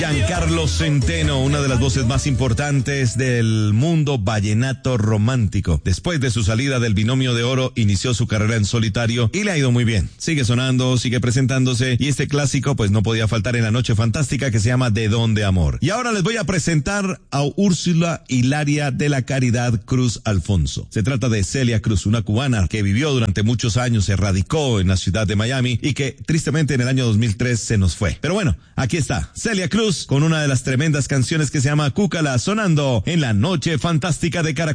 Giancarlo Centeno, una de las voces más importantes del mundo vallenato romántico. Después de su salida del Binomio de Oro, inició su carrera en solitario y le ha ido muy bien. Sigue sonando, sigue presentándose y este clásico pues no podía faltar en la noche fantástica que se llama De Dónde Amor. Y ahora les voy a presentar a Úrsula Hilaria de la Caridad Cruz Alfonso. Se trata de Celia Cruz, una cubana que vivió durante muchos años, se radicó en la ciudad de Miami y que tristemente en el año 2003 se nos fue. Pero bueno, aquí está, Celia Cruz con una de las tremendas canciones que se llama Cúcala, sonando en la noche fantástica de Caracol.